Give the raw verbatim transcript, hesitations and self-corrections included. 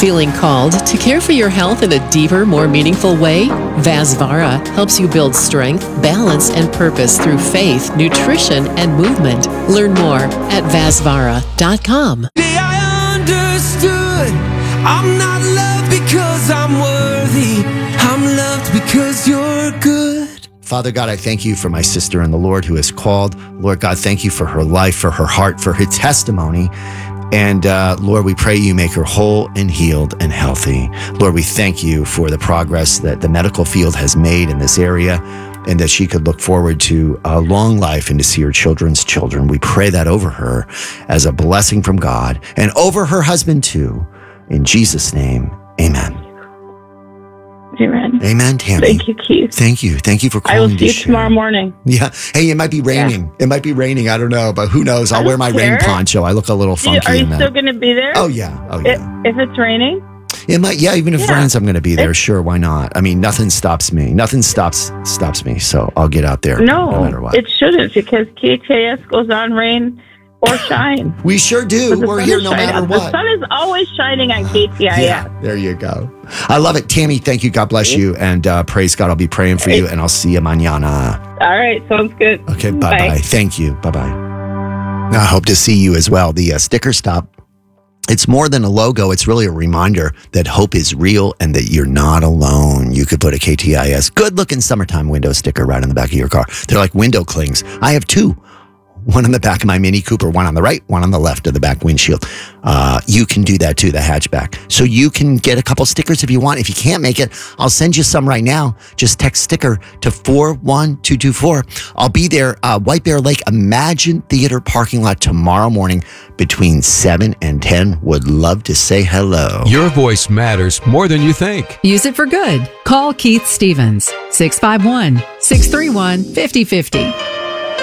Feeling called to care for your health in a deeper, more meaningful way? Vasvara helps you build strength, balance, and purpose through faith, nutrition, and movement. Learn more at vasvara dot com. I understood I'm not loved because I'm worthy. I'm loved because you're good. Father God, I thank you for my sister in the Lord who is called. Lord God, thank you for her life, for her heart, for her testimony. And uh, Lord, we pray you make her whole and healed and healthy. Lord, we thank you for the progress that the medical field has made in this area, and that she could look forward to a long life and to see her children's children. We pray that over her as a blessing from God, and over her husband too. In Jesus' name, amen. Amen. Amen, Tammy. Thank you, Keith. Thank you. Thank you for calling. I will see you to tomorrow share. morning. Yeah. Hey, it might be raining. Yeah. It might be raining. I don't know, but who knows? I'll I wear my care. rain poncho. I look a little funky. Are you in that. still going to be there? Oh, yeah. Oh, yeah. If, if it's raining? It might, yeah, even if Yeah. it rains, I'm going to be there. It's, sure, why not? I mean, nothing stops me. Nothing stops stops me. So I'll get out there no, no matter what. it shouldn't, because K H A S goes on rain or shine. We sure do. But the We're sun here is no shining. matter The what. sun is always shining on K T I S. Yeah, there you go. I love it. Tammy, thank you. God bless you. And uh, praise God. I'll be praying for you, and I'll see you mañana. All right, sounds good. Okay, bye-bye. Bye. Thank you. Bye-bye. I hope to see you as well. The uh, sticker stop, it's more than a logo. It's really a reminder that hope is real and that you're not alone. You could put a K T I S good-looking summertime window sticker right on the back of your car. They're like window clings. I have two. One on the back of my Mini Cooper, one on the right, one on the left of the back windshield. Uh, you can do that too, the hatchback. So you can get a couple stickers if you want. If you can't make it, I'll send you some right now. Just text sticker to four one two two four. I'll be there, uh, White Bear Lake Imagine Theater parking lot tomorrow morning between seven and ten. Would love to say hello. Your voice matters more than you think. Use it for good. Call Keith Stevens, six five one, six three one, five oh five oh.